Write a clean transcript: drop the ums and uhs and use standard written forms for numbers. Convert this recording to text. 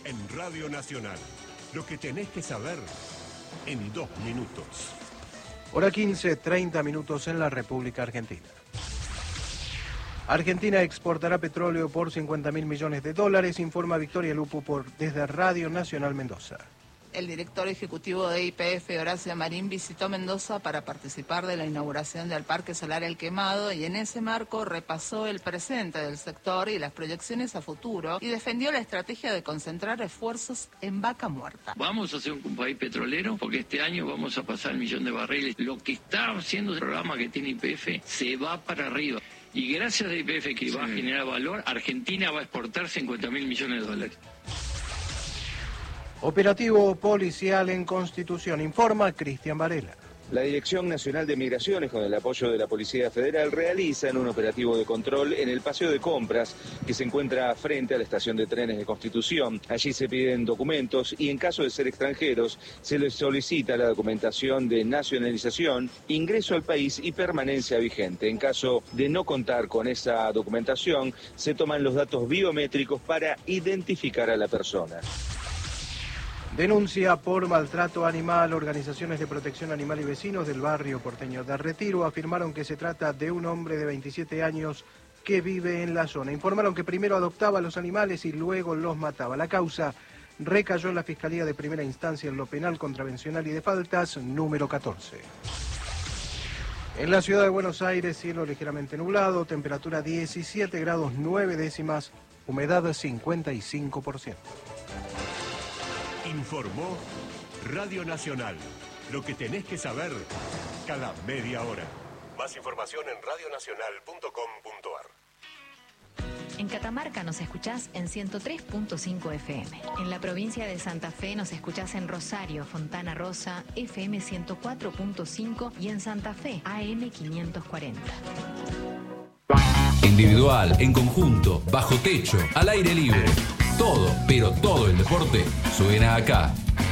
En Radio Nacional, lo que tenés que saber en 2 minutos. Hora 15, 30 minutos en la República Argentina. Argentina exportará petróleo por $50.000 millones, informa Victoria Lupo desde Radio Nacional Mendoza. El director ejecutivo de YPF, Horacio Marín, visitó Mendoza para participar de la inauguración del Parque Solar El Quemado y en ese marco repasó el presente del sector y las proyecciones a futuro y defendió la estrategia de concentrar esfuerzos en vaca muerta. Vamos a ser un país petrolero porque este año vamos a pasar el 1 millón de barriles. Lo que está haciendo el programa que tiene YPF se va para arriba. Y gracias a YPF que va a generar valor, Argentina va a exportar $50.000 millones. Operativo policial en Constitución, informa Cristian Varela. La Dirección Nacional de Migraciones, con el apoyo de la Policía Federal, realizan un operativo de control en el Paseo de Compras, que se encuentra frente a la estación de trenes de Constitución. Allí se piden documentos y en caso de ser extranjeros, se les solicita la documentación de nacionalización, ingreso al país y permanencia vigente. En caso de no contar con esa documentación, se toman los datos biométricos para identificar a la persona. Denuncia por maltrato animal. Organizaciones de protección animal y vecinos del barrio porteño de Retiro afirmaron que se trata de un hombre de 27 años que vive en la zona. Informaron que primero adoptaba a los animales y luego los mataba. La causa recayó en la Fiscalía de Primera Instancia en lo penal, contravencional y de faltas número 14. En la ciudad de Buenos Aires, cielo ligeramente nublado, temperatura 17 grados 9 décimas, humedad 55%. Informó Radio Nacional. Lo que tenés que saber cada media hora. Más información en radionacional.com.ar. En Catamarca nos escuchás en 103.5 FM. En la provincia de Santa Fe nos escuchás en Rosario, Fontana Rosa, FM 104.5 y en Santa Fe, AM 540. Individual, en conjunto, bajo techo, al aire libre. Todo, pero todo el deporte suena acá.